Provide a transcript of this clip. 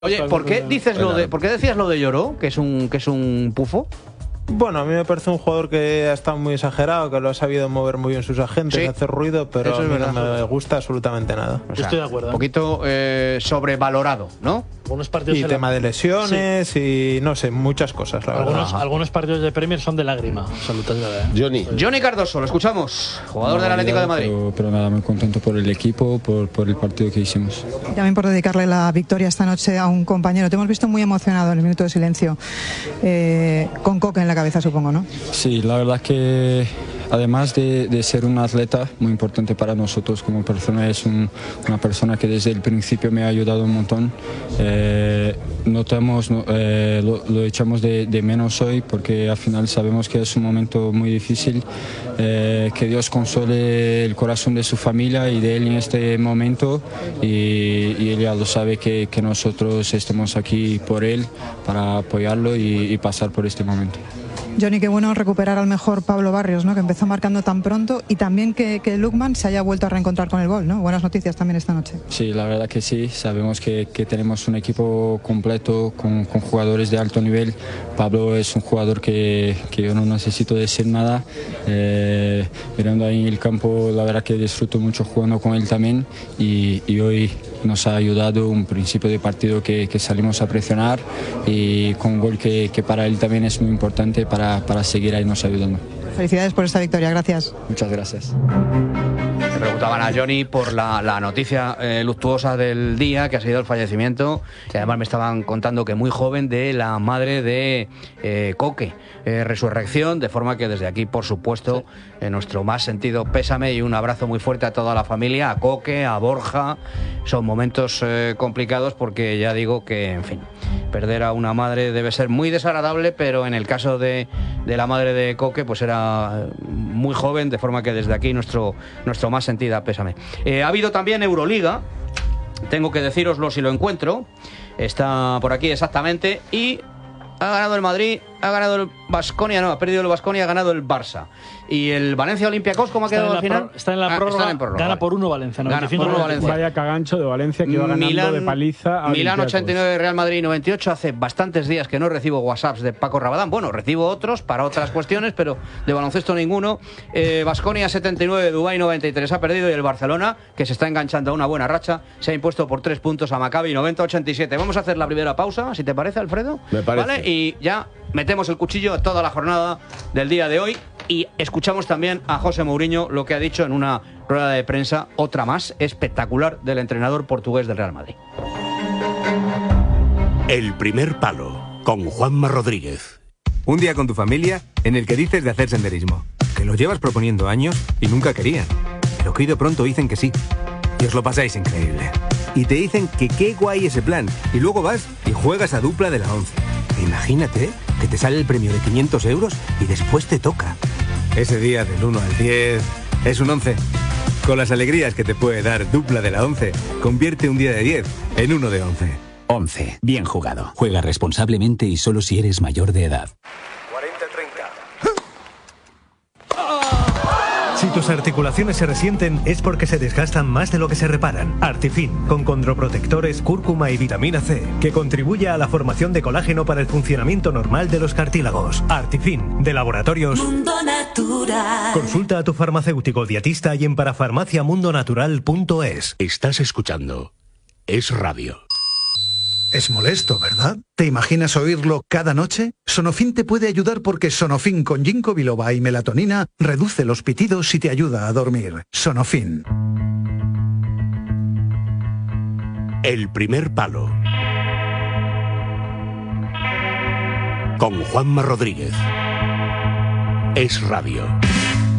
Oye, ¿por qué dices por qué decías lo de Lloró, que es un pufo? Bueno, a mí me parece un jugador que ha estado muy exagerado, que lo ha sabido mover muy bien sus agentes, hacer ruido, pero a mí no me gusta absolutamente nada. Yo estoy de acuerdo. Un poquito sobrevalorado, ¿no? Algunos partidos y tema de lesiones y no sé, muchas cosas, la verdad. Algunos partidos de Premier son de lágrima. Johnny Cardoso, lo escuchamos, jugador del Atlético de Madrid. Pero nada, muy contento por el equipo, por el partido que hicimos. También por dedicarle la victoria esta noche a un compañero. Te hemos visto muy emocionado en el minuto de silencio, con Coque en la cabeza, supongo, ¿no? Sí, la verdad que además de ser un atleta muy importante para nosotros como persona, es una persona que desde el principio me ha ayudado un montón. Lo echamos de menos hoy porque al final sabemos que es un momento muy difícil. Que Dios console el corazón de su familia y de él en este momento, y él ya lo sabe que nosotros estemos aquí por él para apoyarlo y pasar por este momento. Johnny, qué bueno recuperar al mejor Pablo Barrios, ¿no? Que empezó marcando tan pronto, y también que Lookman se haya vuelto a reencontrar con el gol, ¿no? Buenas noticias también esta noche. Sí, la verdad que sí. Sabemos que tenemos un equipo completo con jugadores de alto nivel. Pablo es un jugador que yo no necesito decir nada. Mirando ahí en el campo, la verdad que disfruto mucho jugando con él también, y hoy nos ha ayudado un principio de partido que salimos a presionar, y con un gol que para él también es muy importante para seguir ahí nos ayudando. Felicidades por esta victoria, gracias. Muchas gracias. Le preguntaban a Johnny por la noticia luctuosa del día, que ha sido el fallecimiento, y además me estaban contando que muy joven, de la madre de Coque, Resurrección, de forma que desde aquí, por supuesto, nuestro más sentido pésame y un abrazo muy fuerte a toda la familia, a Coque, a Borja. Son momentos complicados porque ya digo que, en fin, perder a una madre debe ser muy desagradable, pero en el caso de la madre de Coque, pues era muy joven, de forma que desde aquí nuestro más sentido pésame. Ha habido también Euroliga, tengo que decíroslo si lo encuentro, está por aquí exactamente, y ha ganado el Madrid, ha ganado el Baskonia, no, ha perdido el Baskonia, ha ganado el Barça. ¿Y el Valencia Olympiacos cómo ha quedado al final? Está en la prórroga, gana por 1 Valencia. Gana por 1 Valencia. Vaya cagancho de Valencia que iba ganando de paliza a Milán Olympiacos. 89, Real Madrid 98. Hace bastantes días que no recibo WhatsApps de Paco Rabadán. Bueno, recibo otros para otras cuestiones, pero de baloncesto ninguno. Baskonia 79, Dubái 93 ha perdido, y el Barcelona, que se está enganchando a una buena racha, se ha impuesto por 3 puntos a Maccabi 90-87. Vamos a hacer la primera pausa, si te parece, Alfredo. Me parece. ¿Vale? Y ya metemos el cuchillo a toda la jornada del día de hoy, y escuchamos también a José Mourinho, lo que ha dicho en una rueda de prensa, otra más espectacular, del entrenador portugués del Real Madrid. El primer palo, con Juanma Rodríguez. Un día con tu familia en el que dices de hacer senderismo, que lo llevas proponiendo años y nunca querían, pero que hoy de pronto dicen que sí, y os lo pasáis increíble. Y te dicen que qué guay ese plan, y luego vas y juegas a dupla de la 11. Imagínate que te sale el premio de 500 euros y después te toca. Ese día del 1 al 10 es un 11. Con las alegrías que te puede dar dupla de la 11, convierte un día de 10 en uno de 11. 11. Bien jugado. Juega responsablemente y solo si eres mayor de edad. 40-30. Si tus articulaciones se resienten es porque se desgastan más de lo que se reparan. Artifin, con condroprotectores, cúrcuma y vitamina C, que contribuye a la formación de colágeno para el funcionamiento normal de los cartílagos. Artifin, de Laboratorios Mundo Natural. Consulta a tu farmacéutico dietista y en parafarmaciamundonatural.es. Estás escuchando Es Radio. Es molesto, ¿verdad? ¿Te imaginas oírlo cada noche? Sonofin te puede ayudar porque Sonofin con ginkgo biloba y melatonina reduce los pitidos y te ayuda a dormir. Sonofin. El primer palo, con Juanma Rodríguez. Es Radio.